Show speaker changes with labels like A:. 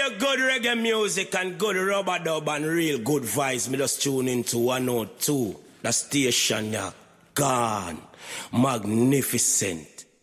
A: hear good reggae music and good rubber dub and real good vibes, me just tune into 102. The station, yeah. Gone. Magnificent.